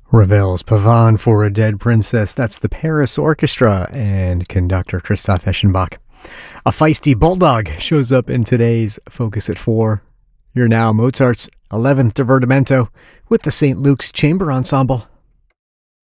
Ravel's Pavane for a Dead Princess. That's the Paris Orchestra and conductor Christoph Eschenbach. A feisty bulldog shows up in today's Focus at 4. You're now Mozart's 11th Divertimento with the St. Luke's Chamber Ensemble.